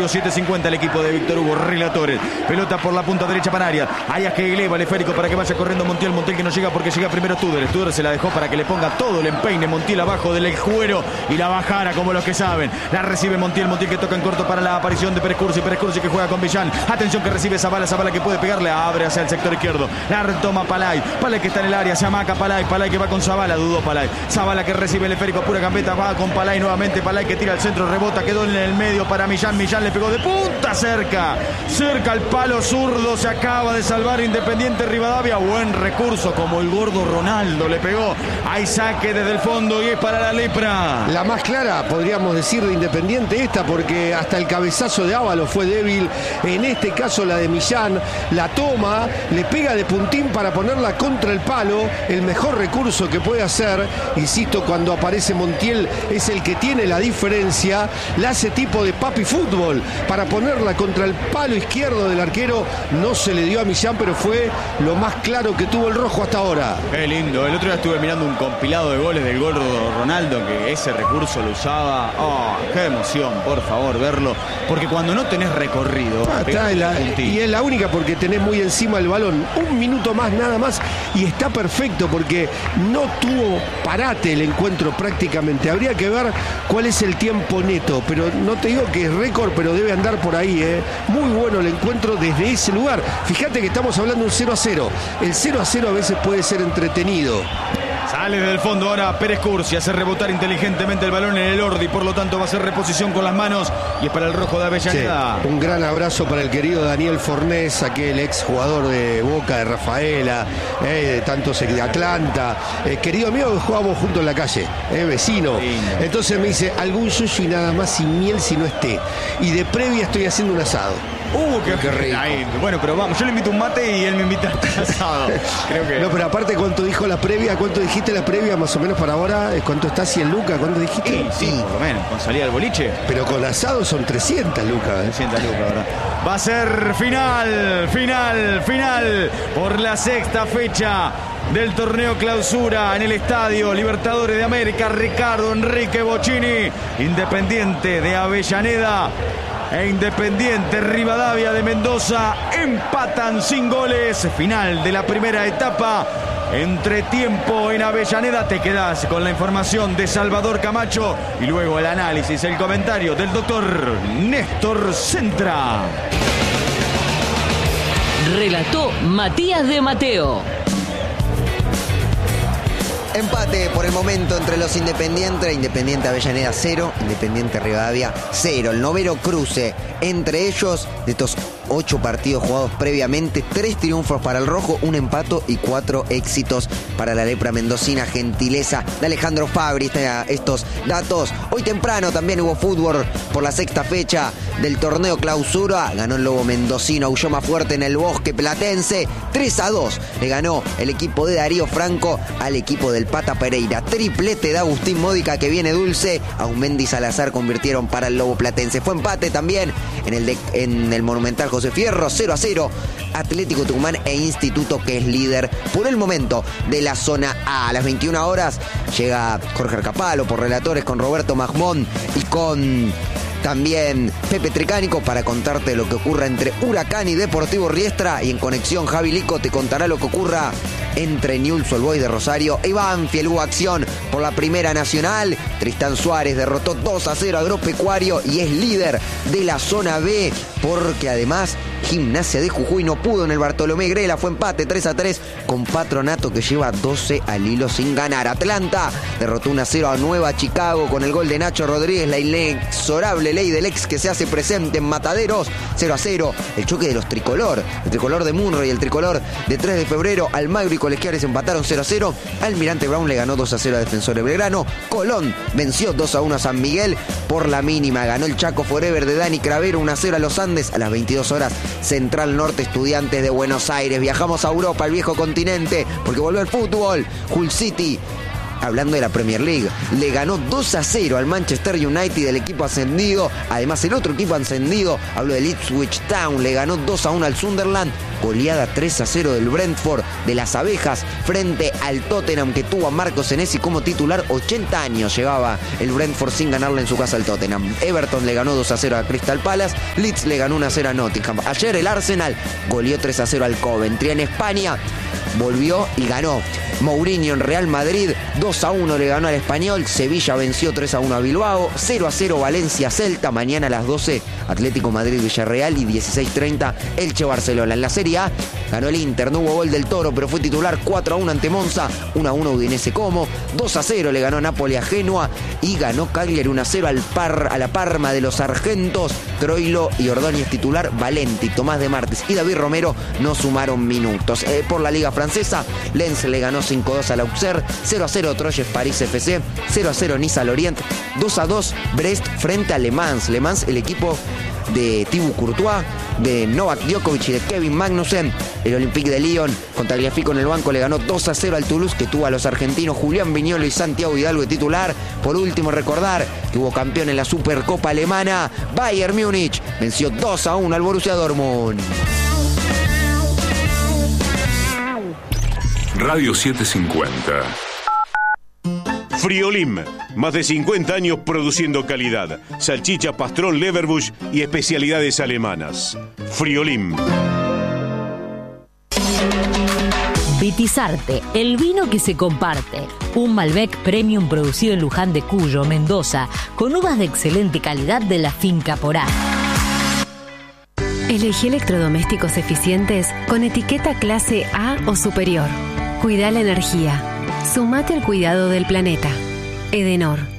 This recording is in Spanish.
Rosario, 7:50 el equipo de Víctor Hugo. Relatores, pelota por la punta derecha para Arias. Arias que eleva el esférico para que vaya corriendo Montiel. Montiel que no llega porque llega primero Tudor. Tudor se la dejó para que le ponga todo el empeine. Montiel abajo del cuero y la bajara como los que saben. La recibe Montiel. Montiel que toca en corto para la aparición de Pérez Cursi. Pérez Cursi que juega con Villán. Atención que recibe Zabala. Zabala que puede pegarle. Abre hacia el sector izquierdo. La retoma Palay. Palay que está en el área. Se amaca Palay. Palay que va con Zabala. Dudó Palay. Zabala que recibe el esférico. Pura gambeta. Va con Palay nuevamente. Palay que tira al centro. Rebota. Quedó en el medio para Millán. Millán le pegó de punta cerca. Cerca al palo zurdo. Se acaba de salvar Independiente Rivadavia. Buen recurso como el gordo Ronaldo le pegó. Hay saque desde el fondo y es para la Lepra. La más clara, podríamos decir, de Independiente esta, porque hasta el cabezazo de Ábalos fue débil. En este caso la de Millán, la toma, le pega de puntín para ponerla contra el palo. El mejor recurso que puede hacer, insisto, cuando aparece Montiel, es el que tiene la diferencia. La hace tipo de papi fútbol para ponerla contra el palo izquierdo del arquero. No se le dio a Millán, pero fue lo más claro que tuvo el rojo hasta ahora. Qué lindo. El otro día estuve mirando un compilado de goles del gordo Ronaldo, que ese recurso lo usaba. Oh, qué emoción, por favor, verlo. Porque cuando no tenés recorrido, y es la única porque tenés muy encima el balón. Un minuto más, nada más, y está perfecto porque no tuvo parate el encuentro prácticamente. Habría que ver cuál es el tiempo neto, pero no te digo que es récord, pero debe andar por ahí, ¿eh? Muy bueno el encuentro desde ese lugar. Fíjate que estamos hablando de un 0-0. El 0-0 a veces puede ser entretenido. Sale del fondo ahora Pérez Cursi, hace rebotar inteligentemente el balón en el Ordi, por lo tanto va a hacer reposición con las manos y es para el rojo de Avellaneda. Sí, un gran abrazo para el querido Daniel Fornés, aquel ex jugador de Boca, de Rafaela, de tantos de Atlanta, querido amigo que jugábamos juntos en la calle, vecino. Entonces me dice, algún yuyu y nada más sin miel si no esté. Y de previa estoy haciendo un asado. Qué rico. Ahí. Bueno, pero vamos, yo le invito un mate y él me invita al asado. Creo que... No, pero aparte, ¿cuánto dijo la previa? ¿Cuánto dijiste la previa más o menos para ahora? ¿Cuánto está 100 lucas? ¿Cuánto dijiste? Sí, por lo menos, con salida al boliche. Pero con asado son 300 lucas. 300 lucas, ¿verdad? Va a ser final por la sexta fecha del torneo clausura en el Estadio Libertadores de América. Ricardo Enrique Bocchini, Independiente de Avellaneda e Independiente Rivadavia de Mendoza empatan sin goles. Final de la primera etapa. Entretiempo en Avellaneda. Te quedás con la información de Salvador Camacho y luego el análisis, el comentario del doctor Néstor Centra. Relató Matías de Mateo. Empate por el momento entre los Independientes. Independiente Avellaneda 0, Independiente Rivadavia 0. El noveno cruce entre ellos de estos 8 partidos jugados previamente. 3 triunfos para el rojo, 1 empate y 4 éxitos para la lepra mendocina. Gentileza de Alejandro Fabri estos datos. Hoy temprano también hubo fútbol por la sexta fecha del torneo clausura. Ganó el Lobo mendocino, aulló más fuerte en el Bosque Platense. 3-2 le ganó el equipo de Darío Franco al equipo del Pata Pereira. Triplete de Agustín Módica que viene dulce. Aumendi y Salazar convirtieron para el Lobo Platense. Fue empate también en el Monumental José Fierro, 0-0. Atlético Tucumán e Instituto, que es líder por el momento de la zona A. A las 21 horas llega Jorge Arcapalo por relatores con Roberto Magmón y con también Pepe Tricánico para contarte lo que ocurra entre Huracán y Deportivo Riestra. Y en conexión Javi Lico te contará lo que ocurra entre Newell's Old Boys de Rosario y Banfield. Hubo acción por la Primera Nacional. Tristán Suárez derrotó 2-0 a Agropecuario y es líder de la zona B, porque además Gimnasia de Jujuy no pudo en el Bartolomé Grela. Fue empate 3-3 con Patronato, que lleva 12 al hilo sin ganar. Atlanta derrotó 1-0 a Nueva Chicago con el gol de Nacho Rodríguez. La inexorable ley del ex que se hace presente en Mataderos. 0-0 el choque de los tricolor. El tricolor de Munro y el tricolor de 3 de febrero. Almagro y Colegiales empataron 0-0. Almirante Brown le ganó 2-0 a Defensores Belgrano. Colón venció 2-1 a San Miguel por la mínima. Ganó el Chaco Forever de Dani Cravero 1-0 a los Andes. A las 22 horas Central Norte Estudiantes de Buenos Aires. Viajamos a Europa, al viejo continente, porque volvió el fútbol. Hull City hablando de la Premier League. Le ganó 2-0 al Manchester United, el equipo ascendido. Además, el otro equipo ascendido, hablo del Ipswich Town, le ganó 2-1 al Sunderland. Goleada 3-0 del Brentford de las Abejas frente al Tottenham, que tuvo a Marco Senesi como titular. 80 años llevaba el Brentford sin ganarle en su casa al Tottenham. Everton le ganó 2-0 a Crystal Palace. Leeds le ganó 1-0 a Nottingham. Ayer el Arsenal goleó 3-0 al Coventry. En España volvió y ganó Mourinho en Real Madrid. 2-1 le ganó al Español. Sevilla venció 3-1 a Bilbao. 0-0 Valencia Celta. Mañana a las 12 Atlético Madrid Villarreal y 16:30 Elche Barcelona. En la Serie A ganó el Inter. No hubo gol del Toro, pero fue titular. 4-1 ante Monza. 1-1 Udinese Como. 2-0 le ganó Napoli a Genoa. Y ganó Cagliari 1-0 a la Parma de los Argentos. Troilo y Ordóñez titular. Valenti, Tomás de Martes y David Romero no sumaron minutos. Por la Liga Francesa, Lens le ganó 5-2 al Auxerre. 0-0 Troyes París FC. 0-0 Nice al Orient. 2-2 Brest frente a Le Mans. Le Mans, el equipo de Thibaut Courtois, de Novak Djokovic y de Kevin Magnussen. El Olympique de Lyon, con Tagliafico en el banco, le ganó 2-0 al Toulouse, que tuvo a los argentinos Julián Viñolo y Santiago Hidalgo de titular. Por último, recordar que hubo campeón en la Supercopa Alemana. Bayern Múnich venció 2-1 al Borussia Dortmund. Radio 750. Friolim, más de 50 años produciendo calidad, salchicha, pastrón, leverbush y especialidades alemanas. Friolim. Vitizarte, el vino que se comparte. Un Malbec Premium producido en Luján de Cuyo, Mendoza, con uvas de excelente calidad de la finca Porá. Elegí electrodomésticos eficientes con etiqueta clase A o superior. Cuida la energía. Sumate al cuidado del planeta. Edenor.